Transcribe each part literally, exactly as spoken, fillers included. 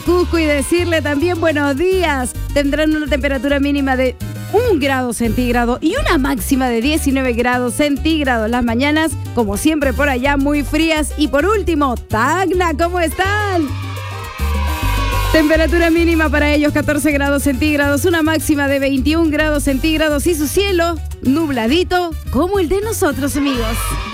Cusco y decirle también buenos días. Tendrán una temperatura mínima de un grado centígrado y una máxima de diecinueve grados centígrados. Las mañanas, como siempre por allá, muy frías. Y por último, Tacna, ¿cómo están? Temperatura mínima para ellos catorce grados centígrados, una máxima de veintiún grados centígrados y su cielo nubladito como el de nosotros, amigos.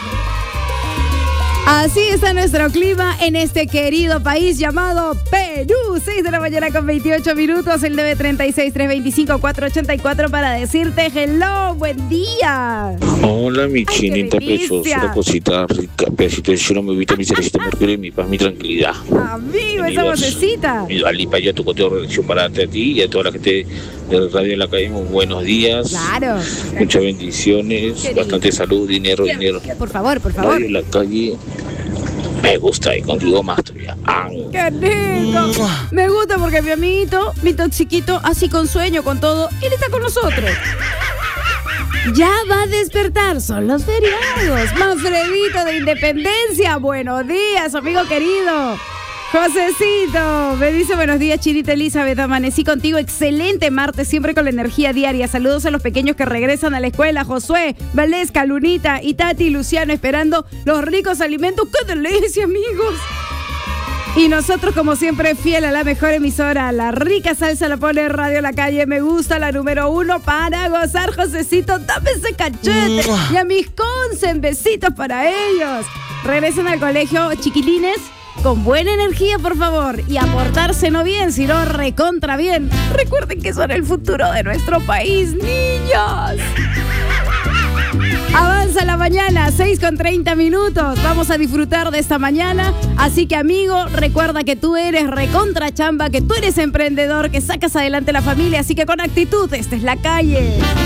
Así está nuestro clima en este querido país llamado Perú. seis de la mañana con veintiocho minutos, el nueve tres seis, tres dos cinco, cuatro ocho cuatro para decirte hello, buen día. Hola, mi chinita preciosa, cosita rica, pedacito de cielo, mi vida, mi cerecito mercurio, mi paz, mi tranquilidad. Amigo, esa vocecita. Mi Alipa, ya tu conteo de reacción para ti y a toda la gente de Radio en la Calle. Muy buenos días. Claro. Muchas bendiciones, bastante salud, dinero, dinero. Por favor, por favor. Radio en la Calle. Me gusta y contigo más todavía. Ah. ¡Qué rico! Me gusta porque mi amiguito, mi toxiquito, así con sueño, con todo, él está con nosotros. Ya va a despertar, son los feriados. Manfredito de Independencia, buenos días, amigo querido. Josecito, me dice buenos días, Chinita Elizabeth, amanecí contigo, excelente martes, siempre con la energía diaria. Saludos a los pequeños que regresan a la escuela, Josué, Valesca, Lunita y Tati y Luciano, esperando los ricos alimentos. ¡Qué delicia, amigos! Y nosotros, como siempre, fiel a la mejor emisora, la rica salsa la pone Radio La Calle, me gusta la número uno para gozar, Josecito, dame ese cachete. Y a mis consen, besitos para ellos. Regresan al colegio, chiquilines, con buena energía, por favor, y aportarse no bien, sino recontra bien. Recuerden que son el futuro de nuestro país, niños. Avanza la mañana, seis con treinta minutos. Vamos a disfrutar de esta mañana. Así que, amigo, recuerda que tú eres recontra chamba, que tú eres emprendedor, que sacas adelante la familia. Así que con actitud, esta es La Calle.